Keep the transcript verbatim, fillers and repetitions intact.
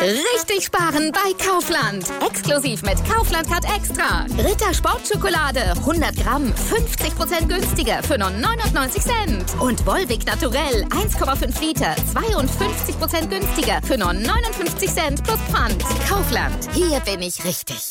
Richtig sparen bei Kaufland. Exklusiv mit Kaufland Card Extra. Ritter Sportschokolade hundert Gramm fünfzig Prozent günstiger für nur neunundneunzig Cent. Und Volvic Naturell eins Komma fünf Liter zweiundfünfzig Prozent günstiger für nur neunundfünfzig Cent plus Pfand. Kaufland. Hier bin ich richtig.